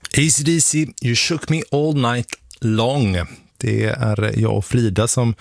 AC/DC, You Shook Me All Night Long. Det är jag och Frida som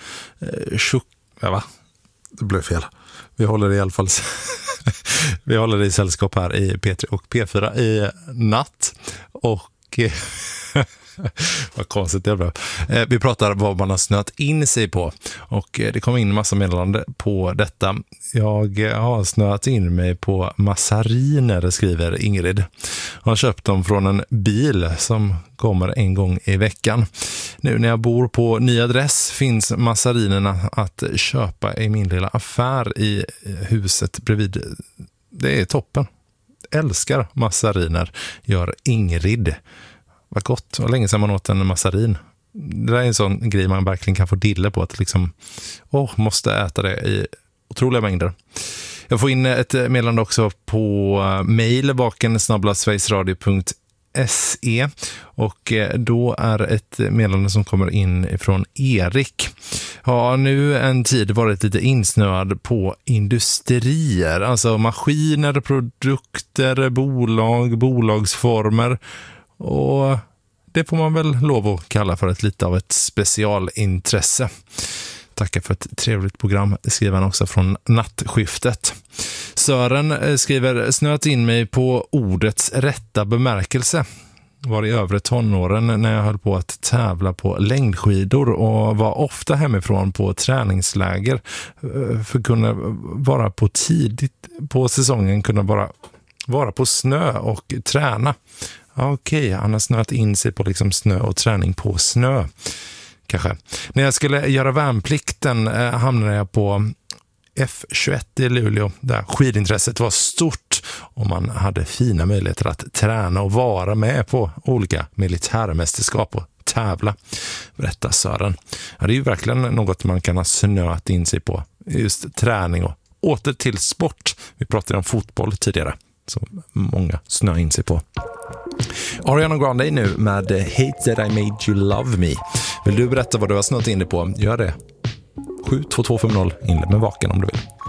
det blev fel. Vi håller i alla fall vi håller i sällskap här i P3 och P4 i natt. Och vad konstigt det blev. Vi pratar vad man har snöat in sig på. Och det kom in en massa meddelande på detta. Jag har snöat in mig på massariner, skriver Ingrid. Jag har köpt dem från en bil som kommer en gång i veckan. Nu när jag bor på ny adress finns massarinerna att köpa i min lilla affär i huset bredvid. Det är toppen. Älskar massariner, gör Ingrid. Vad gott, och länge sedan man åt en massarin. Det där är en sån grej man verkligen kan få dille på, att liksom, måste äta det i otroliga mängder. Jag får in ett meddelande också på mailbaken@sverigesradio.se, och då är ett meddelande som kommer in från Erik. Ja, nu en tid varit lite insnöad på industrier, alltså maskiner, produkter, bolagsformer. Och det får man väl lov att kalla för lite av ett specialintresse. Tackar för ett trevligt program, skriver han också från Nattskiftet. Sören skriver: snöat in mig på ordets rätta bemärkelse. Var i övre tonåren när jag höll på att tävla på längdskidor och var ofta hemifrån på träningsläger för att kunna vara på tidigt på säsongen, kunna vara på snö och träna. Okej, han har snöat in sig på liksom snö och träning på snö. Kanske. När jag skulle göra värnplikten hamnade jag på F21 i Luleå, där skidintresset var stort och man hade fina möjligheter att träna och vara med på olika militärmästerskap och tävla, berättar Sören. Ja, det är ju verkligen något man kan ha snöat in sig på, just träning och åter till sport. Vi pratade om fotboll tidigare, som många snöar in sig på. Ariana Grande nu med Hate That I Made You Love Me. Vill du berätta vad du har snöat in dig på? Gör det. 72250, inled med Vaken om du vill.